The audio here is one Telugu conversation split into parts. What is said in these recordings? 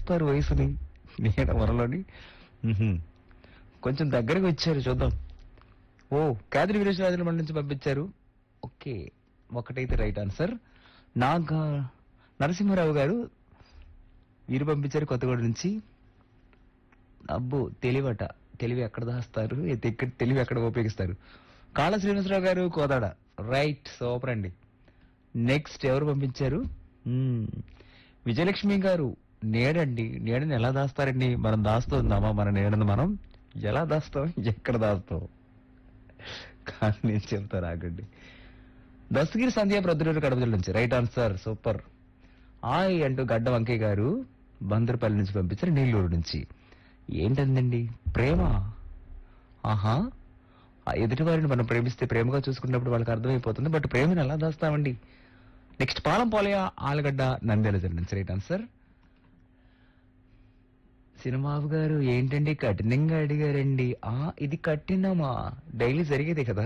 దాస్తారు వయసుని నీడ వరలోని. మ్హూ. కొంచెం దగ్గరకు వచ్చారు చూద్దాం. ఓ కేదరి వీరేశ్వరాజుల మండలి నుంచి పంపించారు. ఓకే, ఒకటైతే రైట్ ఆన్సర్. నాగా నరసింహారావు గారు వీరు పంపించారు కొత్తగూడ నుంచి. అబ్బో తెలివట, తెలివి ఎక్కడ దాస్తారు, తెలివి ఎక్కడ ఉపయోగిస్తారు. కాళ శ్రీనివాసరావు గారు కోదాడ. రైట్, సూపర్ అండి. నెక్స్ట్ ఎవరు పంపించారు? మ్మ్. విజయలక్ష్మి గారు నీడండి, నీడని ఎలా దాస్తారండి? మనం దాస్తుందామా మన నీడను? మనం ఎలా దాస్తాం, ఎక్కడ దాస్తాం? కానీ నేను చెప్తాను ఆగండి. దస్తగిరి సంధ్య ప్రొద్దుటూరు కడప జిల్లా నుంచి రైట్ ఆన్సర్. సూపర్. ఆయ్ అంటూ గడ్డ వంకయ్య గారు బందరపల్లి నుంచి పంపించారు, నెల్లూరు నుంచి. ఏంటందండి ప్రేమ? ఆహా, ఆ ఎదుటి వారిని మనం ప్రేమిస్తే ప్రేమగా చూసుకున్నప్పుడు వాళ్ళకి అర్థమైపోతుంది, బట్ ప్రేమను ఎలా దాస్తామండి? నెక్స్ట్ పాలం పోలయ ఆలగడ్డ నంద్యాల జిల్లా నుంచి రైట్ ఆన్సర్. సినిమాబు గారు ఏంటండి కఠినంగా అడిగారండి? ఇది కఠినమా? డైలీ జరిగేదే కదా.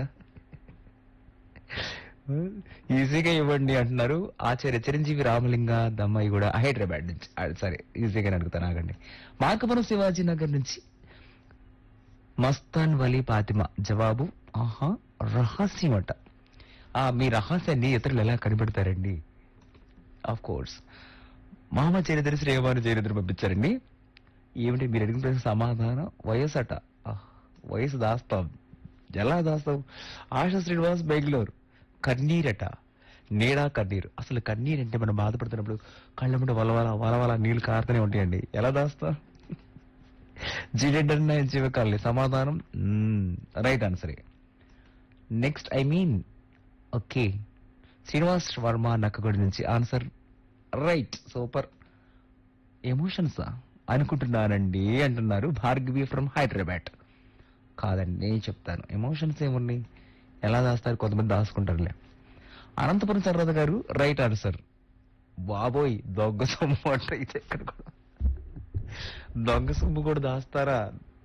ఈజీగా ఇవ్వండి అంటున్నారు ఆచార్య చిరంజీవి రామలింగ దమ్మాయి కూడా హైదరాబాద్ నుంచి. సరే, ఈజీగానే అడుగుతాను ఆగండి. మార్కపురం శివాజీ నగర్ నుంచి మస్తాన్ వలీ ఫాతిమా జవాబు ఆహా రహస్యం అట. మీ రహస్యాన్ని ఇతరులు ఎలా కనిపెడతారండి? ఆఫ్ కోర్స్ మామ చరిత్ర శ్రీవారి చరిత్ర పంపించారండి. ఏమిటి మీరు అడిగిన ప్రశ్న సమాధానం? వయసు అట. వయసు దాస్తాం, ఎలా దాస్తాం? ఆశా శ్రీనివాస్ బెంగళూరు. కన్నీరట, నీడా కన్నీరు. అసలు కన్నీరు అంటే మనం బాధపడుతున్నప్పుడు కళ్ళ ముందు వలవల వలవల నీళ్లు కారుతూనే ఉంటాయండి, ఎలా దాస్తాం? జీడెడ్ జీవకాలి సమాధానం right ఆన్సరే. Next okay Srinivas Varma నక్కగొడి నుంచి ఆన్సర్ రైట్. సూపర్. ఎమోషన్సా అనుకుంటున్నానండి అంటున్నారు భార్గవి ఫ్రమ్ హైదరాబాద్. కాదండి, నేను చెప్తాను. ఎమోషన్స్ ఏమున్నాయి, ఎలా దాస్తారు? కొంతమంది దాచుకుంటారులే. అనంతపురం సర్రద గారు రైట్ ఆన్సర్. బాబోయ్, దొంగ సొమ్ము అంట ఇది. ఎక్కడ కూడా దొంగ సొమ్ము కూడా దాస్తారా?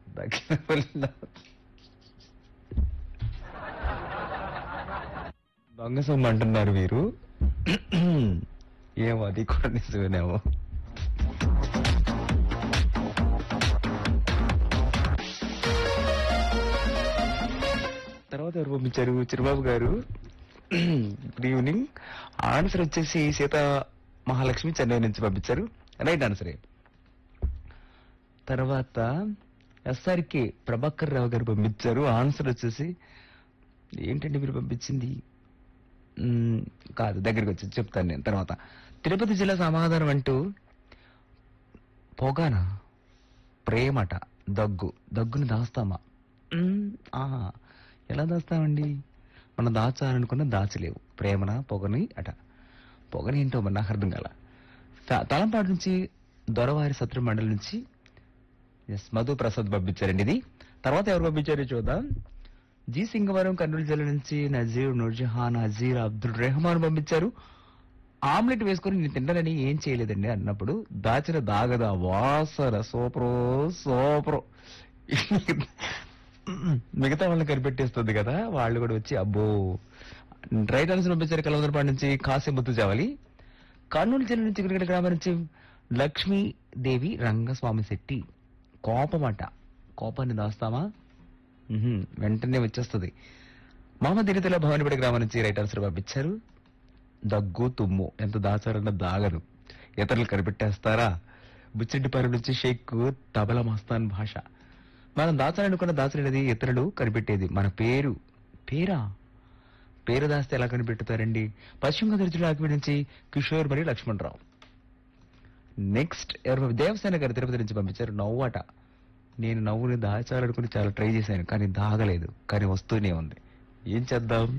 దొంగ సొమ్ము అంటున్నారు వీరు. ఏమో, అది కూడా నిజమేనేమో. తర్వాత ఎవరు పంపించారు? చిరుబాబు గారు గుడ్ ఈవినింగ్. ఆన్సర్ వచ్చేసి సీత మహాలక్ష్మి చెన్నై నుంచి పంపించారు, రైట్ ఆన్సరే. తర్వాత ఎస్ఆర్కే ప్రభాకర్ రావు గారు పంపించారు, ఆన్సర్ వచ్చేసి ఏంటంటే మీరు పంపించింది కాదు, దగ్గరికి వచ్చి చెప్తాను నేను తర్వాత. తిరుపతి జిల్లా సమాధానం అంటూ పొగానా ప్రేమట. దగ్గుని దాస్తామా? ఆహా, ఎలా దాస్తామండి? మనం దాచాలనుకున్న దాచలేవు. ప్రేమన పొగని అట. పొగని ఏంటో మరి నాకు అర్థం కాల. తలంపాడు నుంచి దొరవారి సత్ర మండలి నుంచి మధు ప్రసాద్ పంపించారండి ఇది. తర్వాత ఎవరు పంపించారో చూద్దాం. జి సింగవరం కర్నూలు జిల్లా నుంచి నజీర్ నూర్జహాన్ అజీర్ అబ్దుల్ రెహమాన్ పంపించారు. ఆమ్లెట్ వేసుకుని నేను తింటానని ఏం చేయలేదండి అన్నప్పుడు దాచిన దాగదా వాసన సూపరో సూపరో. మిగతా వాళ్ళని కనిపెట్టేస్తుంది కదా, వాళ్ళు కూడా వచ్చి అబ్బో. రైట్ ఆన్సర్ పంపించారు కలవదరపాడు నుంచి కాశీముత్తు జావలి. కర్నూలు జిల్లా నుంచి క్రికెట్ గ్రామం నుంచి లక్ష్మీదేవి రంగస్వామి శెట్టి. కోపమట. కోపాన్ని దాస్తామా? వెంటనే వచ్చేస్తుంది. మహమ్మద్ ఇరితల భవానిపేట గ్రామం నుంచి రైట్ ఆన్సర్ పంపించారు. దగ్గు తుమ్ము ఎంత దాచారన్న దాగరు, ఇతరులు కనిపెట్టేస్తారా? బుచ్చిరెడ్డిపాలెం నుంచి షేక్ తబలా మస్తాన్ భాష. మనం దాచాలనుకున్న దాచలేనిది ఇతరులు కనిపెట్టేది మన పేరు దాస్తే ఎలా కనిపెట్టుతారండి? పశ్చిమ గోదావరి జిల్లా అక్కిడి నుంచి కిషోర్ మరియు లక్ష్మణరావు. నెక్స్ట్ ఎవరు? దేవసేన గారు తిరుపతి నుంచి పంపించారు. నవ్వట. నేను నవ్వుని దాచాలనుకుని చాలా ట్రై చేశాను, కానీ దాగలేదు, కానీ వస్తూనే ఉంది. ఏం చేద్దాం?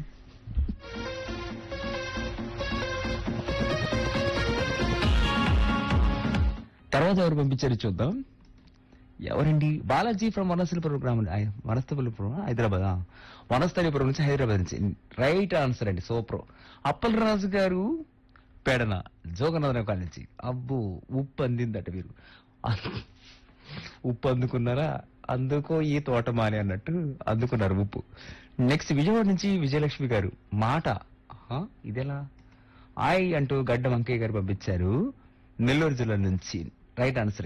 తర్వాత ఎవరు పంపించారు చూద్దాం. ఎవరండి? బాలాజీ ఫ్రమ్ వనస్థలిపురం గ్రామం, వనస్థలిపురం హైదరాబాద్. వనస్థలిపురం నుంచి హైదరాబాద్ నుంచి రైట్ ఆన్సర్ అండి. సూపర్. అప్పల్ రాజు గారు పెడన జోగనాథన్ కాలనీ నుంచి. అబ్బో, ఉప్పు అందిందట వీరు. ఉప్పు అందుకున్నారా? అందుకో ఈ తోటమాని అన్నట్టు అందుకున్నారు ఉప్పు. నెక్స్ట్ విజయవాడ నుంచి విజయలక్ష్మి గారు మాట. ఇదెలా? అంటూ గడ్డ వంకయ్య గారు పంపించారు నెల్లూరు జిల్లా నుంచి. Right answer.